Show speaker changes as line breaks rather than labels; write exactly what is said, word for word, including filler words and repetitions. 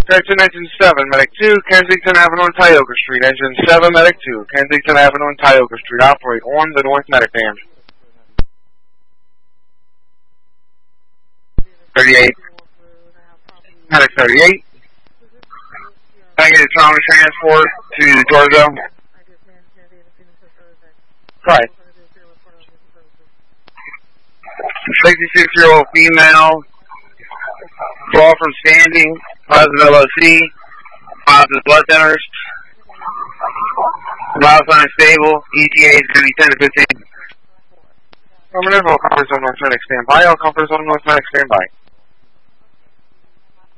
Correction, engine seven, medic two, Kensington Avenue and Tioga Street. Engine seven, medic two, Kensington Avenue and Tioga Street. Operate on the north medic band. thirty-eight. Medic thirty-eight. Can I get a trauma transport to Georgia? Right. sixty-six-year-old female, fall from standing, positive L O C, positive blood thinners, vital sign stable, E T A is going to be ten to fifteen. Affirmative, all comforts on North Medic standby, all comforts on North Medic standby.